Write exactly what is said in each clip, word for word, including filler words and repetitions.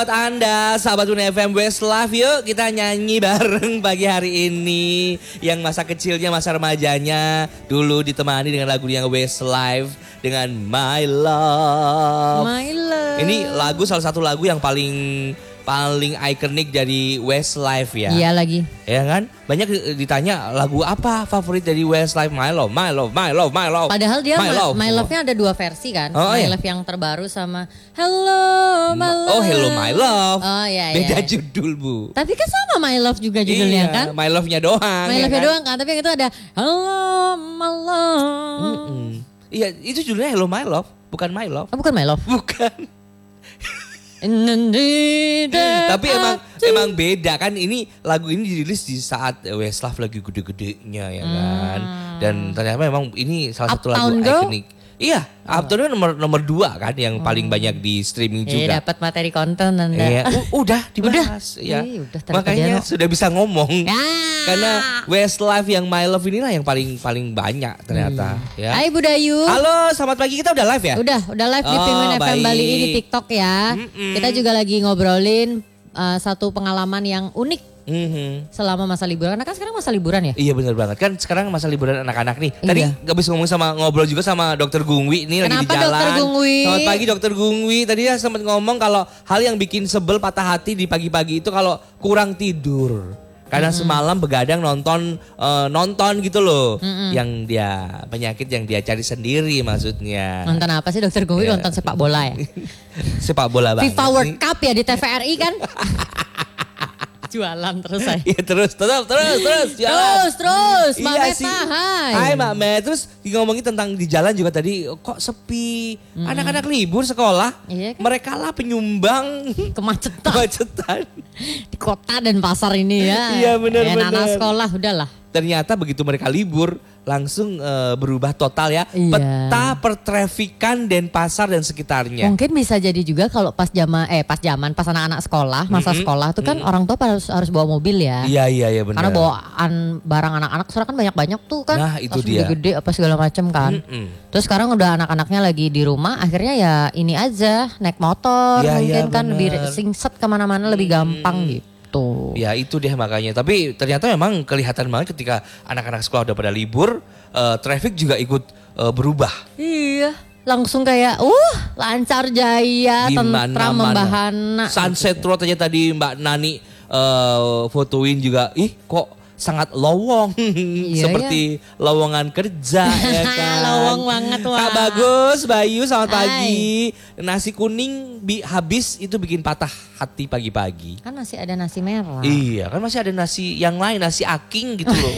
Buat Anda, sahabat Unia F M Westlife, yuk kita nyanyi bareng pagi hari ini. Yang masa kecilnya, masa remajanya dulu ditemani dengan lagu yang Westlife dengan My Love. My Love. Ini lagu salah satu lagu yang paling paling ikonik dari Westlife ya. Iya lagi. Ya kan? Banyak ditanya lagu apa favorit dari Westlife. My Love, My Love, My Love, My Love. Padahal dia My My, Love. My Love-nya ada dua versi kan. Oh, My iya. Love yang terbaru sama Hello My Love. Oh, Hello My Love. Oh iya, Beda iya. judul, Bu. Tapi kan sama My Love juga judulnya Iya, kan. My Love-nya doang. My ya Love-nya kan? doang kan. Tapi yang itu ada Hello My Love. Mm-mm. Iya, itu judulnya Hello My Love, bukan My Love. Oh, bukan My Love. Bukan. Tapi emang emang beda kan, ini lagu ini dirilis di saat Westlife lagi gede-gedenya ya kan. Dan ternyata memang ini salah satu lagu Uptown Girl? ikonik. Iya, Uptown kan nomor nomor dua kan yang paling banyak di streaming Iya, juga. dapat materi konten Anda. Iya, u- udah dibahas ya. Ih, udah, ternyata Makanya dia- sudah bisa ngomong. Ya. Karena Westlife yang My Love inilah yang paling paling banyak ternyata ya. Hai Bu Dayu. Halo, selamat pagi, kita udah live ya? Udah, udah live di Oh, Pimen F M baik. Bali ini di TikTok ya. Mm-mm. Kita juga lagi ngobrolin uh, satu pengalaman yang unik Mhm. selama masa liburan. Karena kan sekarang masa liburan ya? Iya benar banget, kan sekarang masa liburan anak-anak nih. Tadi Iya. gak bisa ngomong sama ngobrol juga sama Dokter Gungwi nih lagi di Kenapa, jalan. Dokter Gungwi? Selamat pagi Dokter Gungwi. Tadi ya sempat ngomong kalau hal yang bikin sebel patah hati di pagi-pagi itu kalau kurang tidur. Karena semalam begadang nonton eh, nonton gitu loh. Yang dia penyakit yang dia cari sendiri maksudnya. Nonton apa sih Dokter Gungwi? Iya. Nonton sepak bola ya? Sepak bola banget. FIFA World nih. Cup ya di T V R I kan? Jualan terus saya. Iya terus, terus, terus, terus, jalan. Terus, terus, Mbak Iya Meta, sih. hai. Hai Mbak Met, terus ngomongin tentang di jalan juga tadi, kok sepi, anak-anak libur sekolah, Iya kan? mereka lah penyumbang Kemacetan kemacetan. di kota dan pasar ini ya. Iya, benar, Eh, benar. anak sekolah udahlah. Ternyata begitu mereka libur, langsung eh, berubah total ya, Iya. peta pertrafikan Denpasar dan sekitarnya. Mungkin bisa jadi juga kalau pas zaman eh pas zaman pas anak-anak sekolah, masa sekolah tuh kan orang tua harus harus bawa mobil ya. Iya, iya, iya benar. Karena bawaan barang anak-anak sekarang kan banyak-banyak tuh kan. Nah, itu Tas dia. gede-gede apa segala macam kan. Mm-mm. Terus sekarang udah anak-anaknya lagi di rumah, akhirnya ya ini aja naik motor, Iya, mungkin iya, kan bener. lebih singset kemana-mana lebih gampang gitu. Ya itu deh makanya. Tapi ternyata memang kelihatan banget ketika anak-anak sekolah udah pada libur, eh, traffic juga ikut eh, berubah. Iya, langsung kayak uh lancar jaya, Di tentram, mana-mana. membahana. Sunset Road aja tadi Mbak Nani eh, fotoin juga, ih kok sangat lowong, Iya, seperti lowongan kerja ya kan. Lowong banget, wah. Kak Bagus, Bayu selamat Hai. pagi. Nasi kuning bi- habis itu bikin patah hati pagi-pagi. Kan masih ada nasi merah. Iya kan masih ada nasi yang lain, nasi aking gitu loh.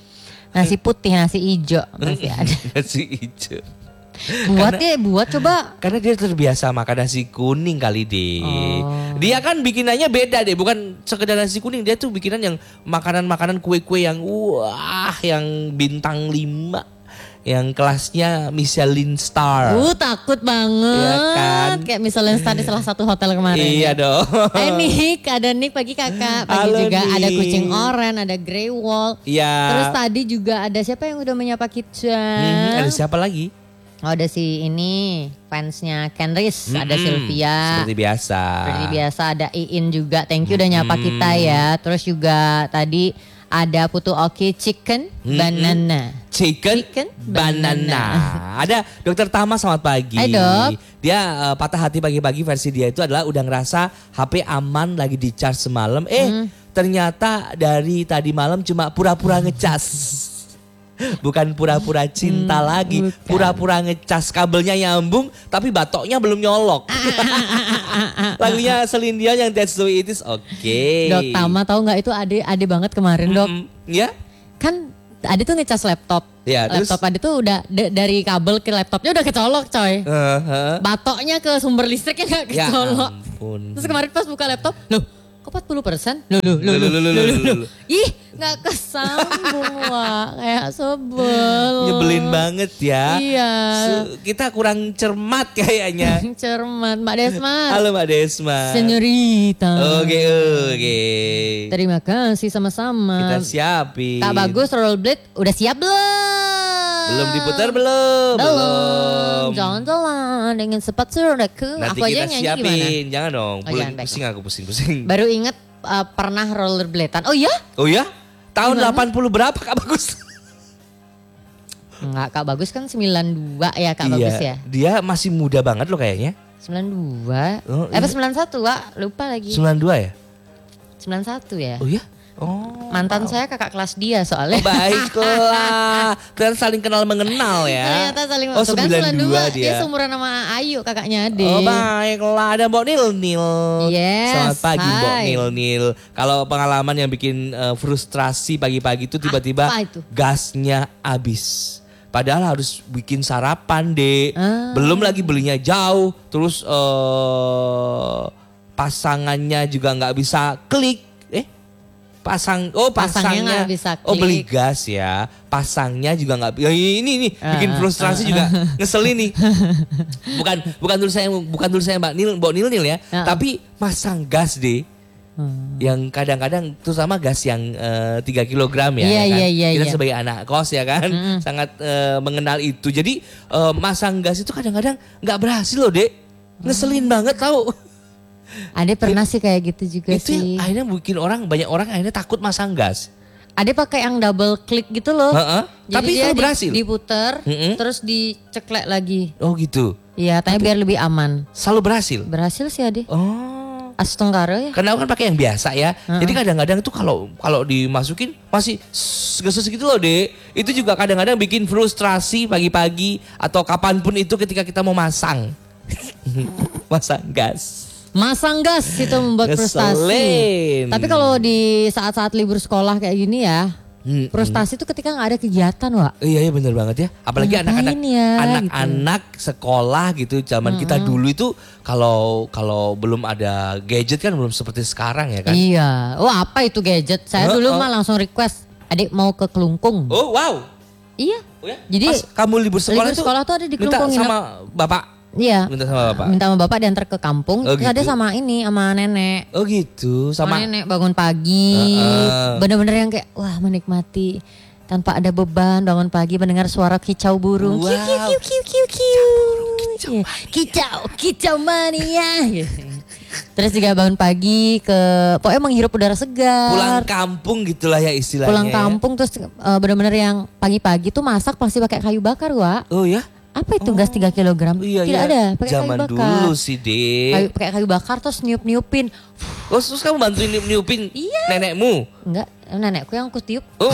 Nasi putih, nasi hijau masih ada. Nasi hijau. Buat ya, buat coba. Karena dia terbiasa makan nasi kuning kali deh. Oh. Dia kan bikinannya beda deh, bukan sekedar nasi kuning. Dia tuh bikinan yang makanan-makanan kue-kue yang wah, yang bintang lima. Yang kelasnya Michelin star. Uh takut banget. Iya kan? Kayak misalnya tadi salah satu hotel kemarin. Iya dong. Eh Nick, ada Nick pagi kakak. Pagi Halo, juga ada Nick. kucing oren, ada grey wall. Iya. Terus tadi juga ada siapa yang udah menyapa kita? Hmm, ada siapa lagi? Oh ada si ini fansnya Kenris, ada Mm-mm, Sylvia. Seperti biasa. Seperti biasa ada Iin juga. Thank you udah nyapa Mm-mm. kita ya. Terus juga tadi ada Putu Oki Chicken Mm-mm. Banana. Chicken, Chicken, banana. banana. Ada Dokter Tama selamat pagi. Hai, Dok. Dia eh, patah hati pagi-pagi versi dia itu adalah udah ngerasa H P aman lagi di charge semalam. Eh Hmm. ternyata dari tadi malam cuma pura-pura ngecas. Bukan pura-pura cinta Hmm, lagi, bukan. pura-pura ngecas, kabelnya nyambung tapi batoknya belum nyolok. Lagunya Celine Dion yang That's the Way It Is. Oke. Dok Tama tahu nggak itu ade ade banget kemarin dok. Mm, ya? Kan Ade tuh ngecas laptop. Ya, terus? Laptop Ade tuh udah d- dari kabel ke laptopnya udah kecolok coy. Heeh. Batoknya ke sumber listriknya nggak Ya kecolok. ampun. Terus kemarin pas buka laptop, loh kok empat puluh persen? Loh, loh, loh, Loh, loh, loh, loh, loh, loh, loh. loh. Ih, nggak kesambung, Wak. Kayak sebel. Nyebelin banget ya. Iya. Su- kita kurang cermat kayaknya. Cermat, Mbak Desma. Halo Mbak Desma. Senyorita. Oke oke. Terima kasih sama-sama. Kita siapin. Kak Bagus, rollerblade udah siap belum? Belum diputar belum? Belum. Jalan-jalan dengan sepatu rodaku. Nanti Aku kita aja nyanyi siapin. gimana? Jangan dong. Oh, jangan, baik. Pusing aku pusing-pusing. Baru inget uh, pernah rollerbladean. Oh iya? Oh ya? Tahun Gimana? delapan puluh berapa Kak Bagus? Enggak, Kak Bagus kan sembilan dua ya Kak Iya, Bagus ya? dia masih muda banget loh kayaknya. sembilan dua. Oh, eh apa iya. sembilan satu, Wak? Lupa lagi. sembilan dua ya? sembilan satu ya? Oh ya? Oh. Mantan saya kakak kelas dia soalnya. Oh, baiklah. Kalian saling kenal mengenal ya. Ternyata saling Oh, masuk kan sembilan dua dia. Dia seumuran sama Ayu kakaknya Ade. Oh baiklah, ada Mbok Nil Nil. Yes, Selamat pagi hai. Mbok Nil Nil. Kalau pengalaman yang bikin uh, frustrasi pagi-pagi itu tiba-tiba Apa itu? gasnya habis. Padahal harus bikin sarapan deh. Ah. Belum lagi belinya jauh. Terus uh, pasangannya juga nggak bisa klik. Eh pasang oh Pasangnya pasangnya nggak bisa oh beli klik. gas ya, pasangnya juga nggak ya, ini ini Ah, bikin ah, frustrasi juga ngeselin nih. Bukan bukan tulis saya bukan tulis saya Mbak Nil Mbak Nil Nil ya, Ah, ah. tapi masang gas deh. Hmm. Yang kadang-kadang terutama gas yang eh, tiga kilogram ya, Iya, ya kan? iya, iya, Kita iya. sebagai anak kos ya kan Mm-mm. sangat eh, mengenal itu. Jadi eh, masang gas itu kadang-kadang nggak berhasil loh Dek, ngeselin banget tahu. Ade pernah sih kayak gitu juga Itu sih. yang akhirnya bikin orang banyak orang akhirnya takut masang gas. Ade pakai yang double klik gitu loh. Heeh. Jadi Tapi dia selalu di- berhasil. diputer, Mm-mm. terus diceklek lagi. Oh gitu, Iya, tanya biar lebih aman. selalu berhasil. Berhasil sih Ade. Oh. Astenggara ya. Karena aku kan pakai yang biasa ya. Jadi kadang-kadang itu kalau kalau dimasukin masih seges gitu loh Dek. Itu juga kadang-kadang bikin frustrasi pagi-pagi atau kapanpun itu ketika kita mau masang. Masang gas. Masang gas itu membuat frustasi. Ngeselin. Tapi kalau di saat-saat libur sekolah kayak gini ya, Hmm, frustasi itu ketika nggak ada kegiatan, Wak. Iya iya bener banget ya. Apalagi Ngapain anak-anak ya, anak-anak sekolah gitu zaman kita dulu itu kalau kalau belum ada gadget kan belum seperti sekarang ya kan. Iya. Oh apa itu gadget? Saya Oh, dulu oh. mah langsung request, adik mau ke Kelungkung. Oh wow. Iya. Oh, ya? Jadi Pas kamu libur sekolah libur itu sekolah tuh ada di minta Kelungkung, sama bapak. Iya. Minta sama bapak. Minta sama bapak diantar ke kampung. Oh, Terus ada gitu? sama ini, sama nenek. Oh gitu Sama sama. nenek bangun pagi. Heeh. Bener-bener yang kayak wah menikmati tanpa ada beban bangun pagi mendengar suara kicau burung. Wow. Kiu kiu kiu kiu kiu kiu. Iya. Kicau, kicau mania. Gitu. Terus juga bangun pagi ke pokoknya menghirup udara segar. Pulang kampung gitulah ya istilahnya. Pulang ya. kampung terus eh, bener-bener yang pagi-pagi tuh masak pasti pakai kayu bakar, Wak. Oh ya? Apa itu gas tiga kilogram? Iya Tidak iya. ada, pakai Zaman kayu bakar. dulu sih, Dek. Kayu, pakai kayu bakar terus niup-niupin. Oh, terus kamu bantuin niup-niupin Iya. nenekmu? Enggak, nenekku yang aku tiup. Oh.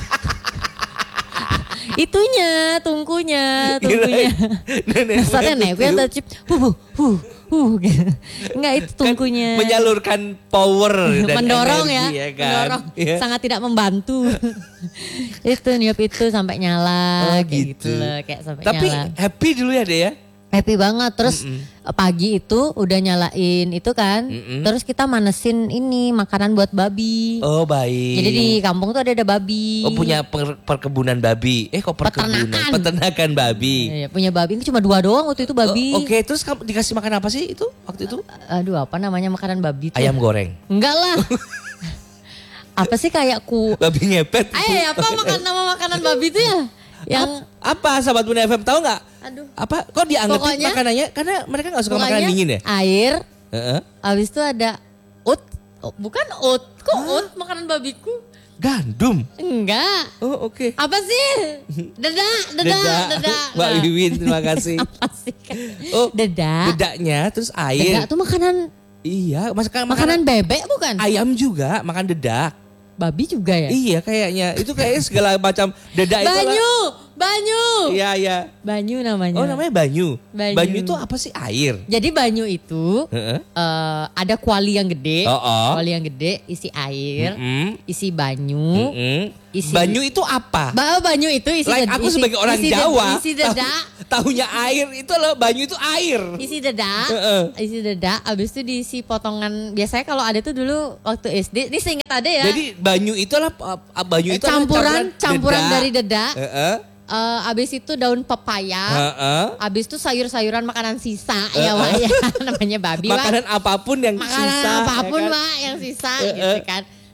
Itunya, tungkunya, tungkunya. Nenek Masa nenekku yang tercip, huh, huh, huh, gitu. Enggak itu tungkunya. menyalurkan power dan Mendorong energi, ya, ya kan? mendorong. Iya. Sangat tidak membantu. Itu niup itu sampai nyala, Oh, kayak gitu. gitu loh, kayak sampai Tapi nyala. happy dulu ya, Dek ya? Happy banget. Terus pagi itu udah nyalain itu kan. Mm-mm. Terus kita manesin ini makanan buat babi. Oh, baik. Jadi di kampung tuh ada ada babi. Oh, punya per- perkebunan babi. Eh, kok perkebunan? Peternakan. Peternakan babi. Iya, punya babi itu cuma dua doang waktu itu babi. Oh, Oke, terus kamu dikasih makan apa sih itu waktu itu? Aduh, apa namanya makanan babi itu? Ayam goreng. Enggak lah. Apa sih kayak ku? Babi ngepet. Eh, apa makan nama makanan babi itu ya? Yang Apa sahabat Bunda F M tahu nggak? aduh. Apa kok dianggap Pokoknya- makanannya karena mereka nggak suka makanan Pokoknya dingin ya? air, Heeh. habis itu ada ut. Oh, bukan ut. Kok ut makanan babiku? Gandum. Enggak. Oh, oke. Apa sih? Dedak, dedak, dedak. Mbak Nah, Wiwin, terima kasih. Apa sih? Oh, Dedak. dedaknya terus air. Dedak tuh makanan Iya, masakan makanan bebek bukan? ayam juga makan dedak. Babi juga ya? Iya, kayaknya. Itu kayaknya segala macam dedak itu lah. Banyu, banyu. Iya, iya. Banyu namanya. Oh, namanya banyu. Banyu. itu apa sih? Air. Jadi banyu itu Heeh. eh, ada kuali yang gede, Oh, oh. kuali yang gede isi air, Mm-mm. isi banyu. Mm-mm. Isi- Banyu itu apa? Ba banyu itu isi Like ded- aku isi- sebagai orang isi ded- Jawa, isi dedak, tahunya air itu loh, banyu itu air. isi dedak, Heeh. isi dedak. Abis itu diisi potongan. Biasanya kalau ada tuh dulu waktu S D, ini seingat ada ya. Jadi banyu itu adalah uh, banyu itu adalah campuran, campuran dedak. dari dedak. Heeh. Eh, abis itu daun pepaya. Heeh. Abis itu sayur-sayuran makanan sisa ya Wak ya. Namanya babi Wak. Makanan apapun yang Makanan sisa, apapun ya kan? Wak yang sisa Eh, gitu eh. kan.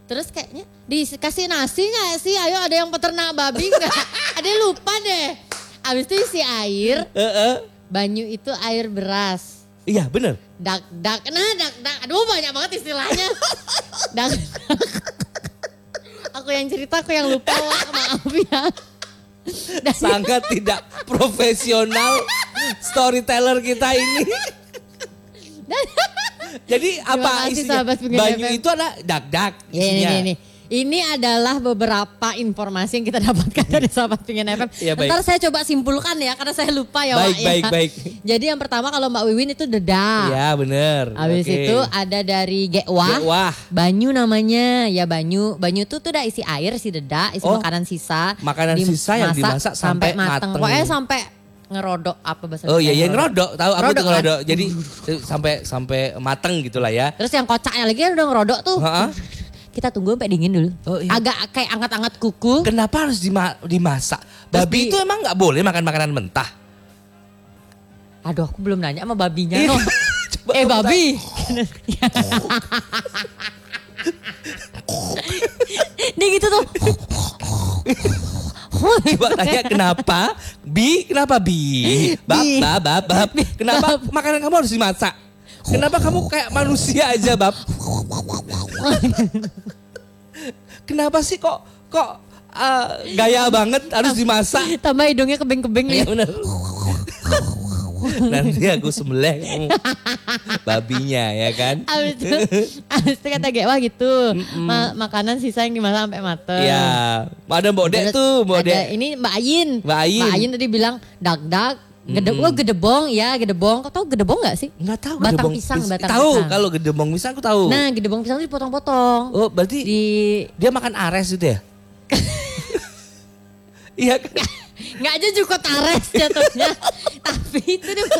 Terus kayaknya dikasih nasi gak sih? Ayo ada yang peternak babi gak? Ada lupa deh. Abis itu isi air. Uh-uh. Banyu itu air beras. Iya bener. Dak dak. Nah dak dak. Aduh banyak banget istilahnya. Dak dak. Aku yang cerita, aku yang lupa. Maaf ya. Dan sangat tidak profesional storyteller kita ini. Jadi apa kasih, isinya? Banyu F M. itu ada dak-dak. Ya, ini, ini, ini. Ini adalah beberapa informasi yang kita dapatkan dari sahabat Pingin F M. Ya, Ntar saya coba simpulkan ya, karena saya lupa ya baik, Wak. Baik, ya. baik, Jadi yang pertama kalau Mbak Wiwin itu dedak. Ya bener. Habis Oke. itu ada dari Gewah. Gewah. Banyu namanya, ya banyu. Banyu itu tuh udah isi air, isi dedak, isi Oh, makanan sisa. makanan sisa yang dimasak sampai mateng. Pokoknya sampai ngerodok apa bahasa Oh iya, Indonesia? yang ngerodok. Tahu apa Ngerodok, itu ngerodok? kan? Jadi sampai sampai mateng gitulah ya. Terus yang kocaknya lagi kan udah ngerodok tuh. Ha-ha. Kita tunggu sampai dingin dulu. Oh, iya. Agak kayak angkat-angkat kuku. Kenapa harus dima- dimasak? Terus Babi di- itu emang nggak boleh makan makanan mentah. Aduh, aku belum nanya sama babinya. Iya. No. Coba eh kamu babi. Dia gitu tuh. Coba tanya kenapa? Bi, kenapa bi? Bab, Bi. bab, bab, bab. Kenapa makanan kamu harus dimasak? Kenapa kamu kayak manusia aja, Bab? Kenapa sih kok kok uh, gaya banget harus dimasak? Tambah hidungnya kebeng-kebeng nih. Iya benar. Nanti aku sembelih kamu babinya ya kan? Abis itu, abis itu kata Gewa gitu. Ma- makanan sisa yang dimasak sampai mateng. Iya. Ada Mbak Dek Terus tuh, Mbak ada Dek. ini Mbak Ayin. Mbak Ayin. Mbak Ayin tadi bilang dak-dak. Gede, oh gedebong ya gedebong. Kau tahu gedebong gak sih? Enggak tahu Batang gedebong pisang, pis- batang tahu pisang. kalau gedebong pisang aku tahu. Nah gedebong pisang itu dipotong-potong. Oh, berarti Di dia makan ares itu ya? Iya kan? nggak aja jukot ares jatuhnya. Tapi itu dia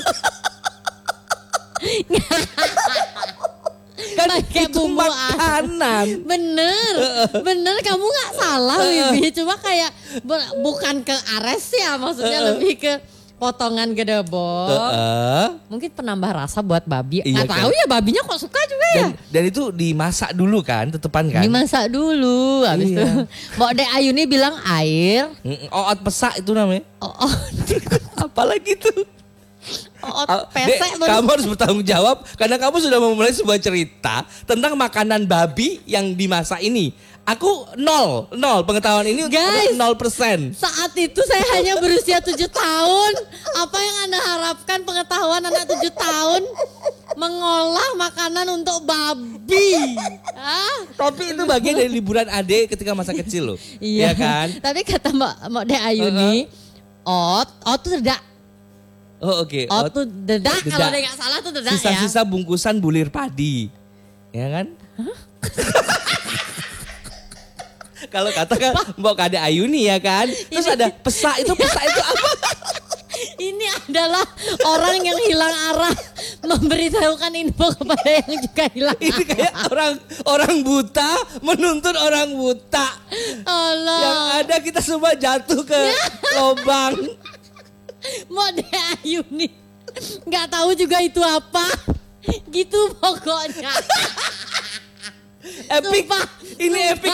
Kan pakai itu bumbu makanan. Bener, bener kamu nggak salah Wibi. Cuma kayak bu- bukan ke ares ya, maksudnya lebih ke potongan gedebong. Heeh. Mungkin penambah rasa buat babi. Iya, Nggak tahu ya babinya kok suka juga ya. Dan, dan itu dimasak dulu kan, tetepan kan? Dimasak dulu, habis Iya. itu Mbak Dek Ayuni bilang air. Mm, Oot pesak itu namanya. Oh, oh. Apalagi tuh. Oh, Ah, pesek Dek, baru- kamu harus bertanggung jawab karena kamu sudah memulai sebuah cerita tentang makanan babi yang dimasak ini. Aku nol, nol pengetahuan ini untuk Guys. nol persen. Saat itu saya hanya berusia tujuh tahun. Apa yang Anda harapkan pengetahuan anak tujuh tahun mengolah makanan untuk babi? Ah? Tapi itu bagian dari liburan Ade ketika masa kecil loh. Iya kan? Tapi kata Mbak Mbak Dek Ayuni, ot, ot tuh dedak. Oh oke. Ot Oh, tuh dedak, dedak. kalau dia nggak salah tuh dedak ya. Sisa-sisa bungkusan bulir padi. Ya kan? Kalau katakan Mbak Kade Ayuni ya kan. Terus Ini- ada pesak itu pesak itu apa? Ini adalah orang yang hilang arah memberitahukan info kepada yang juga hilang Ini kayak orang orang buta menuntut orang buta. Allah. Yang ada kita semua jatuh ke lubang. Mode Ayuni nggak tahu juga itu apa. Gitu pokoknya. Epic. Sumpah. Ini epic.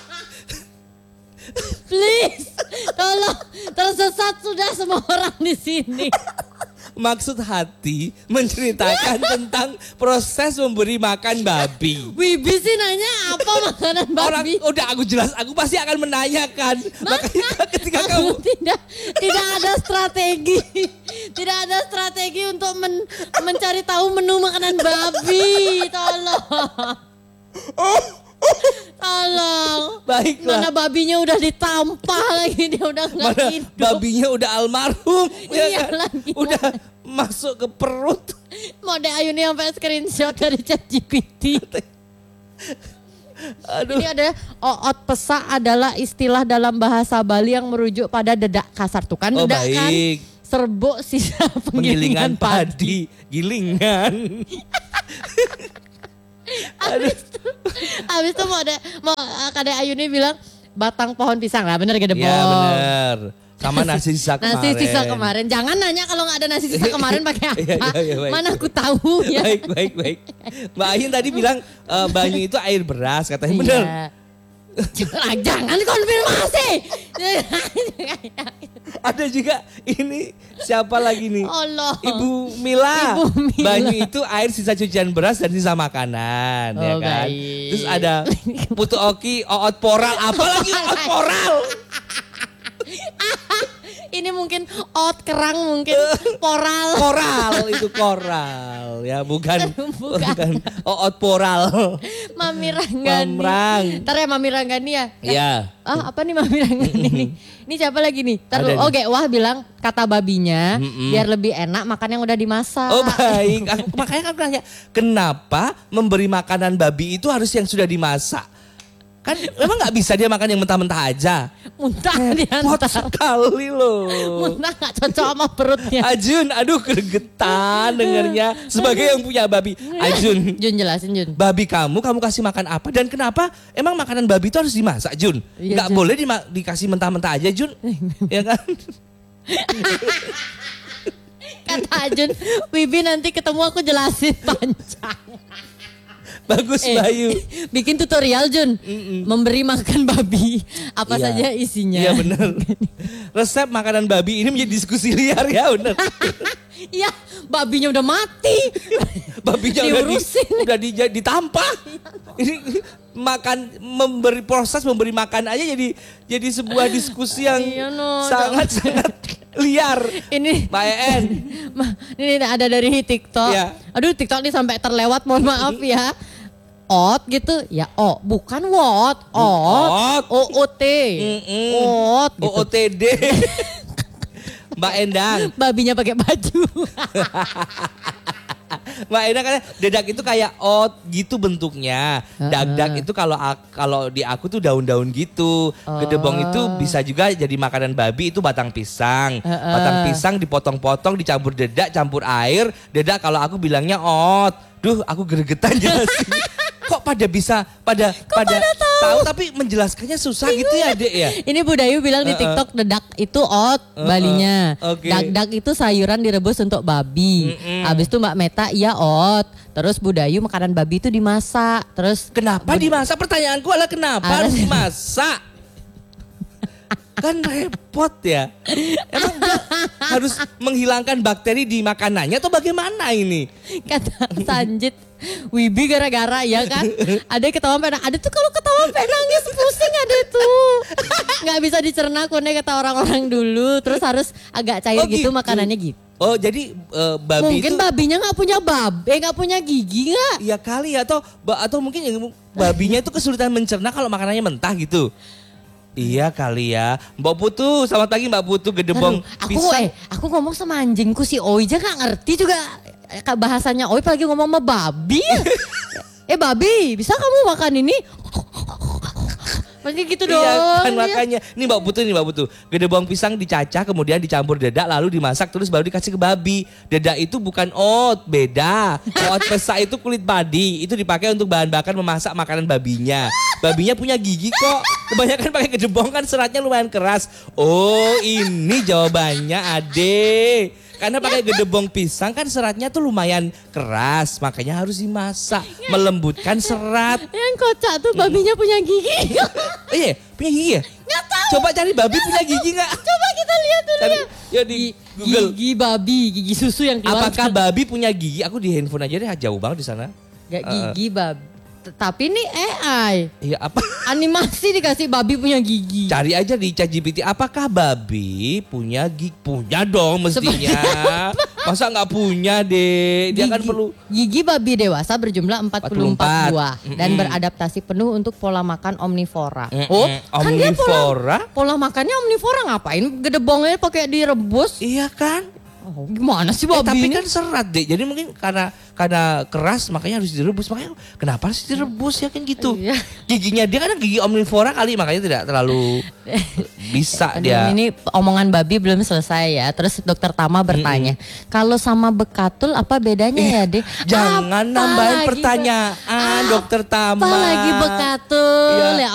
Please, tolong tersesat sudah semua orang di sini. Maksud hati menceritakan tentang proses memberi makan babi. Wibi sih nanya apa makanan Orang babi. udah aku jelas, aku pasti akan menanyakan. Makanya ketika kamu tidak tidak ada strategi, tidak ada strategi untuk men- mencari tahu menu makanan babi. Tolong, tolong. baiklah. Mana babinya udah ditampah lagi, dia udah nggak Mana hidup. babinya udah almarhum, ya Iya kan? lagi. Udah masuk ke perut. Mode Ayuni sampai screenshot dari ChatGPT. Aduh. Ini ada oot pesak adalah istilah dalam bahasa Bali yang merujuk pada dedak kasar tuh kan Oh dedak kan baik. serbuk sisa Penggilingan penggilingan padi. padi, gilingan. Habis itu, habis itu mau ada mau Kade Ayuni bilang batang pohon pisang lah bener gede Ya benar. Sama nasi sisa kemarin. Nasi sisa kemarin. Jangan nanya kalau nggak ada nasi sisa kemarin pakai apa. Iya, iya, iya, baik. Mana aku tahu ya. Baik, baik, baik. Mbak Ayin tadi bilang eh, banyu itu air beras katanya. Benar. Iya. Jangan, jangan konfirmasi. Ada juga ini siapa lagi nih? Allah. Ibu Mila. Ibu Mila. Banyu itu air sisa cucian beras dan sisa makanan, ya Oh, kan. baik. Terus ada Putu Oki, Oot Poral, apalagi Oot Poral. Ini mungkin ot kerang, mungkin poral. Koral itu koral ya, bukan Bukan. bukan Oot Poral. Mami Ranggani. Mamrang. Ntar ya Mami Ranggani ya. Iya. Ah apa nih Mami Ranggani nih? Ini siapa lagi nih? Ntar Ada lu, oh nih. Wah bilang kata babinya Mm-mm. biar lebih enak makan yang udah dimasak. Oh baik, aku, makanya kan nanya, kenapa memberi makanan babi itu harus yang sudah dimasak? Kan memang nggak bisa dia makan yang mentah-mentah aja. Muntah Pot diantar. sekali loh. Muntah gak cocok sama perutnya. Ajun, aduh gregetan dengernya. Sebagai yang punya babi, Ajun, Jun jelasin Jun. babi kamu, kamu kasih makan apa dan kenapa? Emang makanan babi itu harus dimasak, Jun? Iya, Nggak Jun. boleh dima- dikasih mentah-mentah aja, Jun. Ya kan? Kata Jun, Wibi nanti ketemu aku jelasin panjang. Bagus Eh, Bayu. Bikin tutorial Jun, memberi makan babi apa Iya. saja isinya. Iya benar. Resep makanan babi ini menjadi diskusi liar ya benar. Iya, babinya udah mati. Babinya udah, di, Diurusin. udah di, ditampah. Ini makan memberi proses memberi makan aja jadi jadi sebuah diskusi yang Iya, no, sangat sangat liar. Ini Mbak En. Ma, ini ada dari TikTok. Iya. Aduh TikTok ini sampai terlewat, mohon maaf ya. Ot gitu, ya oh bukan wot, ot, Ot. o o t, Mm-mm. ot, gitu. O O T D. Mbak Endang. Babinya pakai baju. Mbak Endang kan dedak itu kayak ot gitu bentuknya. Dak-dak itu kalau ak- kalau di aku tuh daun-daun gitu. Gedebong itu bisa juga jadi makanan babi, itu batang pisang. Heeh. Batang pisang dipotong-potong, dicampur dedak, campur air. Dedak kalau aku bilangnya ot. Duh, aku gregetan jelasin. Kok pada bisa pada pada, tahu tapi menjelaskannya susah gitu ya, Dek ya? Ini Budayu bilang di Uh-uh. TikTok dedak itu ot Uh-uh. Balinya. Oke. Dak-dak itu sayuran direbus untuk babi. Mm-mm. Habis itu Mbak Meta iya ot. Terus Budayu makanan babi itu dimasak. Terus Kenapa dimasak? Pertanyaanku adalah kenapa Harus- harus dimasak? Kan repot ya. Emang dia harus menghilangkan bakteri di makanannya atau bagaimana ini? kata Sanjit, Wibi gara-gara ya kan. Ada yang ketawa penang. Ada tuh kalau ketawa penang nangis pusing ada tuh. Nggak bisa dicerna kone kata orang-orang dulu. Terus harus agak cair Oh, gitu, gitu. makanannya gitu. Oh jadi eh, babi Mungkin itu babinya nggak punya babe, nggak punya gigi nggak? ya kali ya, atau ba- atau mungkin yang babinya itu kesulitan mencerna kalau makanannya mentah gitu. Iya kali ya. Mbak Putu, selamat pagi Mbak Putu, gedebong Aduh, aku pisang. eh aku ngomong sama anjingku si Oi aja nggak ngerti juga eh, bahasanya Oi, apalagi ngomong sama babi. eh babi, bisa kamu makan ini? Pasti gitu dong. Iya kan dia. makanya. Ini Mbak Putu nih Mbak Putu. Gedebong pisang dicacah kemudian dicampur dedak lalu dimasak terus baru dikasih ke babi. Dedak itu bukan oat, beda. Oat pesak itu kulit padi. Itu dipakai untuk bahan bakar memasak makanan babinya. Babinya punya gigi kok. Kebanyakan pakai gedebong kan seratnya lumayan keras. Oh ini jawabannya Ade. Karena pakai gedebong pisang kan seratnya tuh lumayan keras. Makanya harus dimasak. Melembutkan serat. Yang kocak tuh babinya punya gigi. Oh iya, punya gigi ya? Nggak tahu. Coba cari babi punya gigi nggak? Coba kita lihat dulu Cari, ya. ya di Gi- Google. Gigi babi, gigi susu yang keluar. Apakah babi punya gigi? Aku di handphone aja deh, jauh banget di sana. Gak gigi babi. T- Tapi ini A I. Iya apa? Animasi dikasih babi punya gigi. Cari aja di ChatGPT. Apakah babi punya gigi? Punya dong mestinya. Masa nggak punya deh? Dia kan Gigi- perlu. Gigi babi dewasa berjumlah empat puluh empat empat puluh empat. buah dan Mm-mm. beradaptasi penuh untuk pola makan omnivora. Mm-mm. Oh, kan dia Omnivora? pola, pola makannya omnivora, ngapain gedebongnya pakai direbus? Iya kan? Oh, gimana sih Eh, babi tapi ini? kan serat deh. Jadi mungkin karena karena keras makanya harus direbus. Makanya kenapa harus direbus ya kan gitu. Iya. Giginya dia kan gigi omnivora kali makanya tidak terlalu bisa Aduh, dia. ini omongan babi belum selesai ya. Terus dokter Tama bertanya, kalau sama bekatul apa bedanya ya, Dek? Jangan Apa nambahin lagi be- pertanyaan, dokter Tama. Apa lagi bekatul? Iya. Ya